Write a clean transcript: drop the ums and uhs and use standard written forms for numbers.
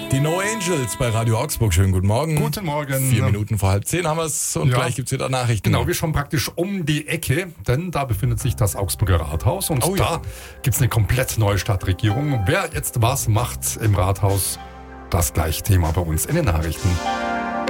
Die No Angels bei Radio Augsburg. Schönen guten Morgen. Guten Morgen. 4 Minuten vor 9:30 haben wir es und gleich gibt es wieder Nachrichten. Genau, wir schauen praktisch um die Ecke, denn da befindet sich das Augsburger Rathaus und da gibt es eine komplett neue Stadtregierung. Wer jetzt was macht im Rathaus, das gleich Thema bei uns in den Nachrichten.